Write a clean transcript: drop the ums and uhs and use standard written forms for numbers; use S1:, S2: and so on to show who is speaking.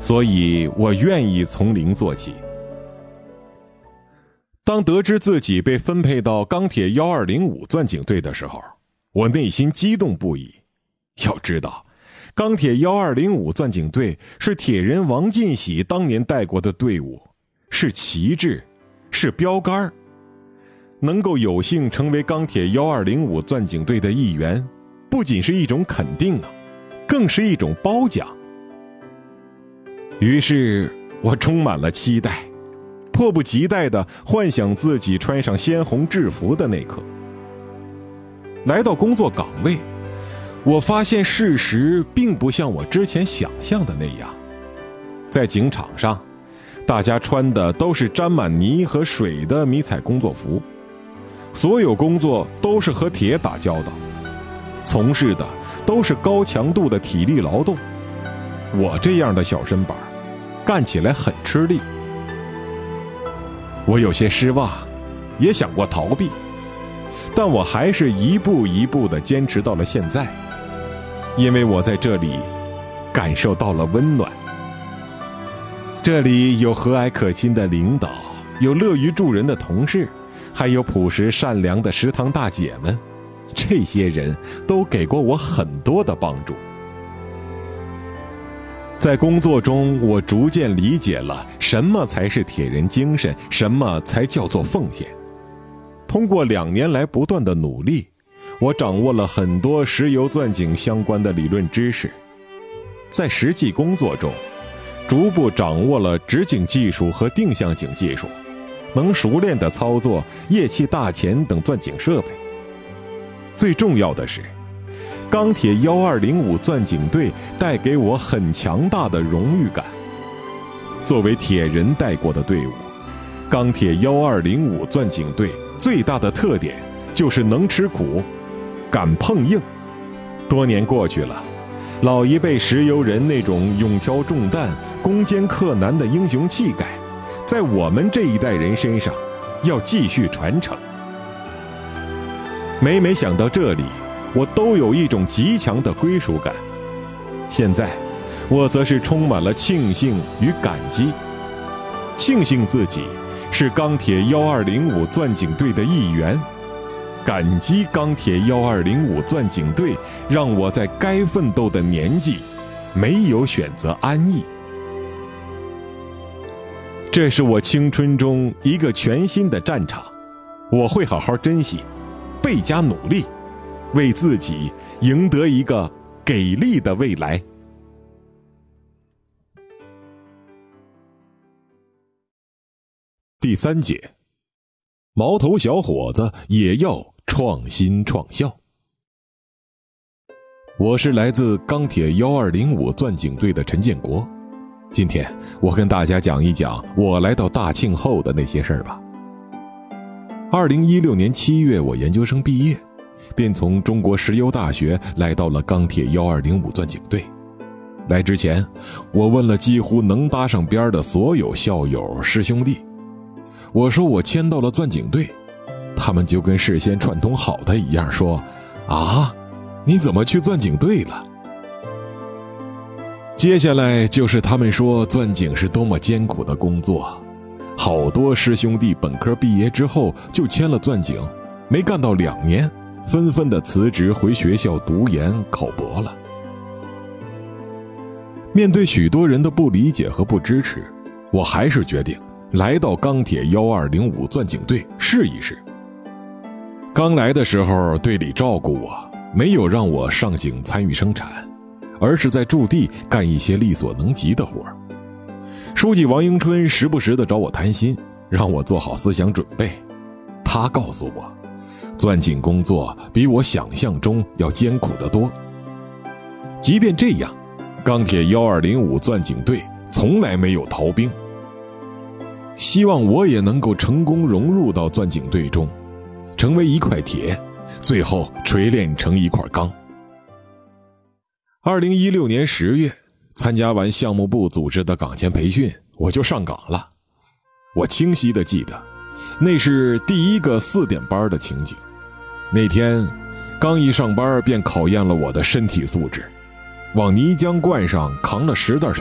S1: 所以我愿意从零做起。当得知自己被分配到钢铁1205钻井队的时候，我内心激动不已。要知道，钢铁1205钻井队是铁人王进喜当年带过的队伍，是旗帜，是标杆。能够有幸成为钢铁1205钻井队的一员，不仅是一种肯定啊，更是一种褒奖。于是我充满了期待，迫不及待地幻想自己穿上鲜红制服的那刻。来到工作岗位，我发现事实并不像我之前想象的那样。在井场上，大家穿的都是沾满泥和水的迷彩工作服，所有工作都是和铁打交道，从事的都是高强度的体力劳动。我这样的小身板干起来很吃力。我有些失望，也想过逃避，但我还是一步一步地坚持到了现在，因为我在这里感受到了温暖。这里有和蔼可亲的领导，有乐于助人的同事，还有朴实善良的食堂大姐们，这些人都给过我很多的帮助。在工作中，我逐渐理解了什么才是铁人精神，什么才叫做奉献。通过2年来不断的努力，我掌握了很多石油钻井相关的理论知识。在实际工作中，逐步掌握了直井技术和定向井技术，能熟练地操作液气大钳等钻井设备。最重要的是，钢铁1205钻井队带给我很强大的荣誉感。作为铁人带过的队伍，钢铁1205钻井队最大的特点就是能吃苦，敢碰硬。多年过去了，老一辈石油人那种勇挑重担、攻坚克难的英雄气概，在我们这一代人身上要继续传承。每想到这里，我都有一种极强的归属感。现在我则是充满了庆幸与感激，庆幸自己是钢铁1205钻井队的一员，感激钢铁1205钻井队让我在该奋斗的年纪没有选择安逸。这是我青春中一个全新的战场，我会好好珍惜，倍加努力，为自己赢得一个给力的未来。第3节，毛头小伙子也要创新创效。我是来自钢铁1205钻井队的陈建国，今天我跟大家讲一讲我来到大庆后的那些事儿吧。2016年7月，我研究生毕业，便从中国石油大学来到了钢铁1205钻井队。来之前，我问了几乎能搭上边的所有校友师兄弟，我说我签到了钻井队，他们就跟事先串通好的一样说：啊，你怎么去钻井队了？接下来就是他们说钻井是多么艰苦的工作，好多师兄弟本科毕业之后就签了钻井，没干到2年，纷纷的辞职回学校读研考博了。面对许多人的不理解和不支持，我还是决定来到钢铁1205钻井队试一试。刚来的时候，队里照顾我，没有让我上井参与生产，而是在驻地干一些力所能及的活。书记王迎春时不时地找我谈心，让我做好思想准备。他告诉我，钻井工作比我想象中要艰苦得多。即便这样，钢铁1205钻井队从来没有逃兵。希望我也能够成功融入到钻井队中，成为一块铁，最后锤炼成一块钢。2016年10月，参加完项目部组织的岗前培训，我就上岗了。我清晰地记得，那是第一个4点班的情景。那天刚一上班便考验了我的身体素质，往泥浆罐上扛了10袋